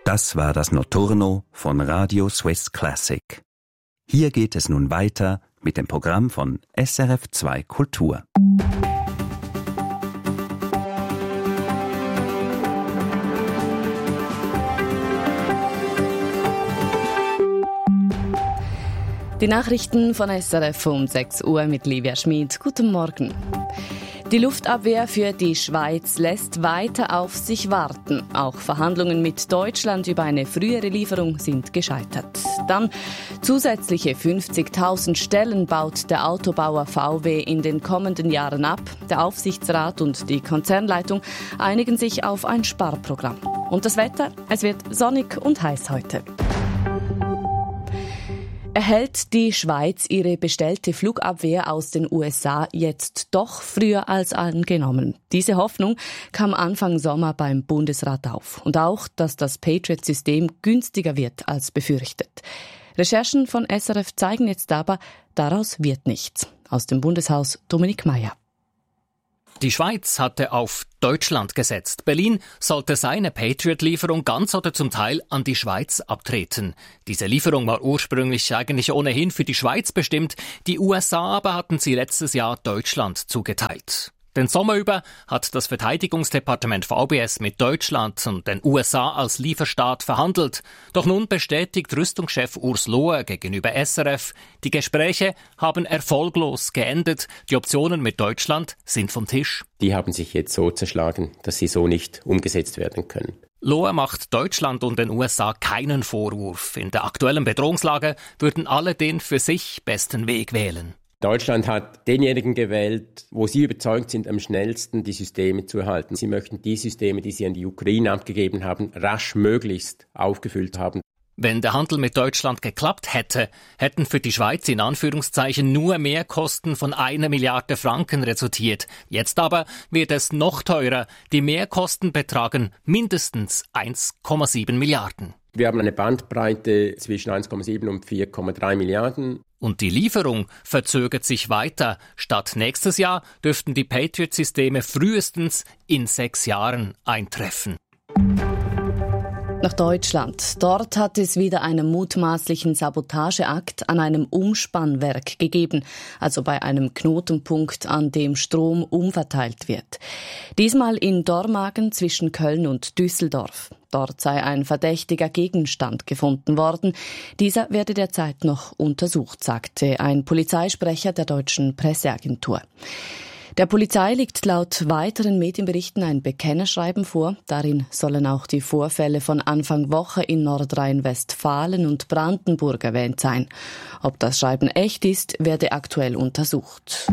Das war das Notturno von Radio Swiss Classic. Hier geht es nun weiter mit dem Programm von SRF 2 Kultur. Die Nachrichten von SRF um 6 Uhr mit Livia Schmid. Guten Morgen. Die Luftabwehr für die Schweiz lässt weiter auf sich warten. Auch Verhandlungen mit Deutschland über eine frühere Lieferung sind gescheitert. Dann zusätzliche 50.000 Stellen baut der Autobauer VW in den kommenden Jahren ab. Der Aufsichtsrat und die Konzernleitung einigen sich auf ein Sparprogramm. Und das Wetter? Es wird sonnig und heiß heute. Erhält die Schweiz ihre bestellte Flugabwehr aus den USA jetzt doch früher als angenommen? Diese Hoffnung kam Anfang Sommer beim Bundesrat auf. Und auch, dass das Patriot-System günstiger wird als befürchtet. Recherchen von SRF zeigen jetzt aber, daraus wird nichts. Aus dem Bundeshaus Dominik Meyer. Die Schweiz hatte auf Deutschland gesetzt. Berlin sollte seine Patriot-Lieferung ganz oder zum Teil an die Schweiz abtreten. Diese Lieferung war ursprünglich eigentlich ohnehin für die Schweiz bestimmt. Die USA aber hatten sie letztes Jahr Deutschland zugeteilt. Den Sommer über hat das Verteidigungsdepartement VBS mit Deutschland und den USA als Lieferstaat verhandelt. Doch nun bestätigt Rüstungschef Urs Lohe gegenüber SRF, die Gespräche haben erfolglos geendet. Die Optionen mit Deutschland sind vom Tisch. Die haben sich jetzt so zerschlagen, dass sie so nicht umgesetzt werden können. Lohe macht Deutschland und den USA keinen Vorwurf. In der aktuellen Bedrohungslage würden alle den für sich besten Weg wählen. Deutschland hat denjenigen gewählt, wo sie überzeugt sind, am schnellsten die Systeme zu erhalten. Sie möchten die Systeme, die sie an die Ukraine abgegeben haben, rasch möglichst aufgefüllt haben. Wenn der Handel mit Deutschland geklappt hätte, hätten für die Schweiz in Anführungszeichen nur Mehrkosten von 1 Milliarde Franken resultiert. Jetzt aber wird es noch teurer. Die Mehrkosten betragen mindestens 1,7 Milliarden. Wir haben eine Bandbreite zwischen 1,7 und 4,3 Milliarden. Und die Lieferung verzögert sich weiter. Statt nächstes Jahr dürften die Patriot-Systeme frühestens in 6 Jahren eintreffen. Nach Deutschland. Dort hat es wieder einen mutmaßlichen Sabotageakt an einem Umspannwerk gegeben, also bei einem Knotenpunkt, an dem Strom umverteilt wird. Diesmal in Dormagen zwischen Köln und Düsseldorf. Dort sei ein verdächtiger Gegenstand gefunden worden. Dieser werde derzeit noch untersucht, sagte ein Polizeisprecher der deutschen Presseagentur. Der Polizei liegt laut weiteren Medienberichten ein Bekennerschreiben vor. Darin sollen auch die Vorfälle von Anfang Woche in Nordrhein-Westfalen und Brandenburg erwähnt sein. Ob das Schreiben echt ist, werde aktuell untersucht.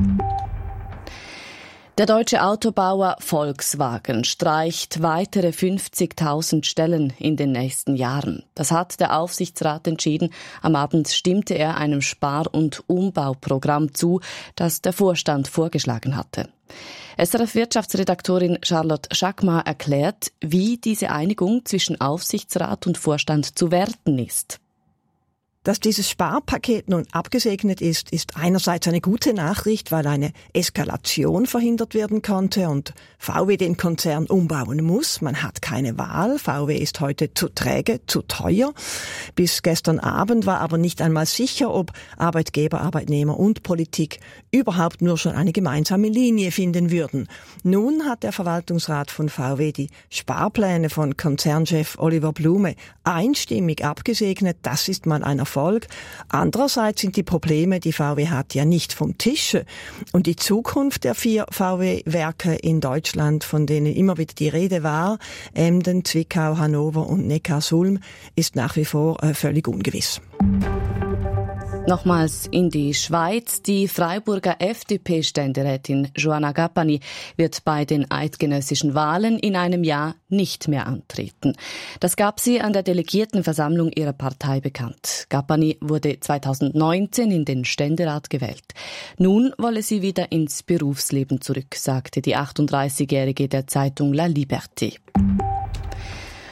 Der deutsche Autobauer Volkswagen streicht weitere 50.000 Stellen in den nächsten Jahren. Das hat der Aufsichtsrat entschieden. Am Abend stimmte er einem Spar- und Umbauprogramm zu, das der Vorstand vorgeschlagen hatte. SRF-Wirtschaftsredaktorin Charlotte Schackmar erklärt, wie diese Einigung zwischen Aufsichtsrat und Vorstand zu werten ist. Dass dieses Sparpaket nun abgesegnet ist, ist einerseits eine gute Nachricht, weil eine Eskalation verhindert werden konnte und VW den Konzern umbauen muss. Man hat keine Wahl. VW ist heute zu träge, zu teuer. Bis gestern Abend war aber nicht einmal sicher, ob Arbeitgeber, Arbeitnehmer und Politik überhaupt nur schon eine gemeinsame Linie finden würden. Nun hat der Verwaltungsrat von VW die Sparpläne von Konzernchef Oliver Blume einstimmig abgesegnet. Das ist mal ein Erfolg. Andererseits sind die Probleme, die VW hat, ja nicht vom Tische. Und die Zukunft der 4 VW-Werke in Deutschland, von denen immer wieder die Rede war, Emden, Zwickau, Hannover und Neckarsulm, ist nach wie vor völlig ungewiss. Nochmals in die Schweiz. Die Freiburger FDP-Ständerätin Joanna Gappani wird bei den eidgenössischen Wahlen in einem Jahr nicht mehr antreten. Das gab sie an der Delegiertenversammlung ihrer Partei bekannt. Gappani wurde 2019 in den Ständerat gewählt. Nun wolle sie wieder ins Berufsleben zurück, sagte die 38-Jährige der Zeitung La Liberté.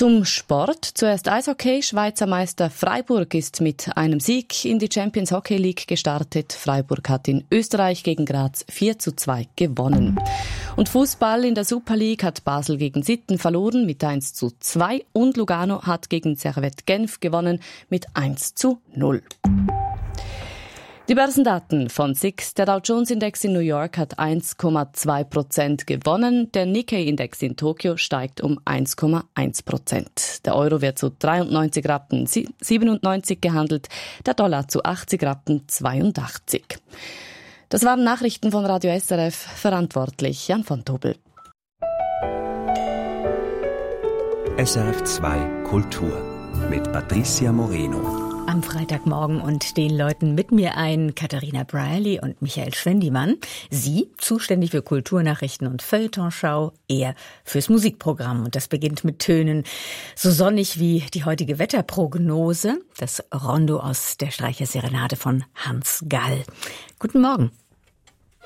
Zum Sport. Zuerst Eishockey. Schweizer Meister Freiburg ist mit einem Sieg in die Champions Hockey League gestartet. Freiburg hat in Österreich gegen Graz 4:2 gewonnen. Und Fußball in der Super League hat Basel gegen Sitten verloren mit 1:2 und Lugano hat gegen Servette Genf gewonnen mit 1:0. Die Börsendaten von SIX. Der Dow Jones Index in New York hat 1,2% gewonnen. Der Nikkei-Index in Tokio steigt um 1,1%. Der Euro wird zu 93 Rappen 97 gehandelt, der Dollar zu 80 Rappen 82. Das waren Nachrichten von Radio SRF, verantwortlich Jan von Tobel. SRF 2 Kultur mit Patricia Moreno. Am Freitagmorgen und den Leuten mit mir ein Katharina Briley und Michael Schwendimann. Sie, zuständig für Kulturnachrichten und Feuilletonschau, er fürs Musikprogramm. Und das beginnt mit Tönen so sonnig wie die heutige Wetterprognose. Das Rondo aus der Streicherserenade von Hans Gall. Guten Morgen.